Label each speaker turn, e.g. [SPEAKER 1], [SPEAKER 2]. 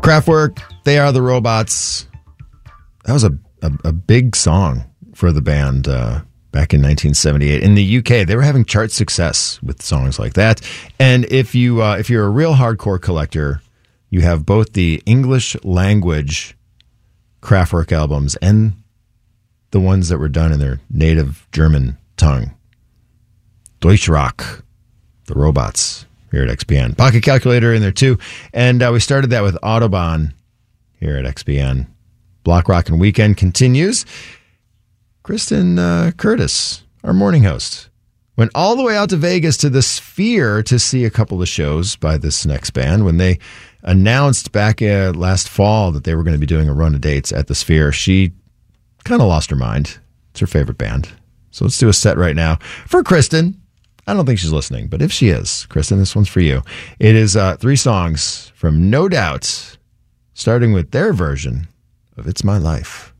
[SPEAKER 1] Kraftwerk, They Are the Robots. That was a big song for the band back in 1978. In the UK, they were having chart success with songs like that. And if you're a real hardcore collector, you have both the English language Kraftwerk albums and the ones that were done in their native German tongue. Deutschrock, the Robots, here at XPN. Pocket Calculator in there too. And we started that with Autobahn here at XPN. Block Rockin' Weekend continues. Kristen Curtis, our morning host, went all the way out to Vegas to the Sphere to see a couple of shows by this next band. When they announced back last fall that they were going to be doing a run of dates at the Sphere, she kind of lost her mind. It's her favorite band. So let's do a set right now for Kristen. I don't think she's listening, but if she is, Kristen, this one's for you. It is 3 songs from No Doubt, starting with their version of It's My Life.